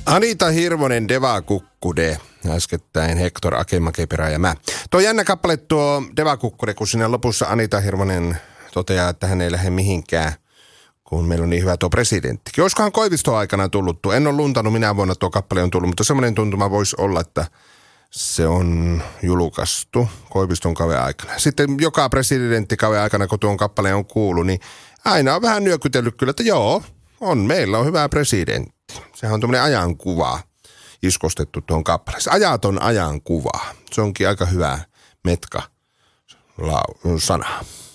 Anita Hirvonen, Deva Kukkude, äskettäin Hector Akemakepera ja mä. Tuo jännä kappale tuo Deva Kukkude, kun siinä lopussa Anita Hirvonen toteaa, että hän ei lähde mihinkään, kun meillä on niin hyvä tuo presidenttikin. Olisikohan Koiviston aikana tullut tuo? En ole luntannut, minä vuonna tuo kappale on tullut, mutta semmoinen tuntuma voisi olla, että se on julkaistu Koiviston kauden aikana. Sitten joka presidenttikauden aikana, kun tuon kappaleen on kuullut, niin aina on vähän nyökytellyt kyllä, että joo, meillä on hyvä presidentti. Sehän on tämmöinen ajankuva iskostettu tuohon kappaleeseen. Ajaton ajankuva. Se onkin aika hyvä metka sana.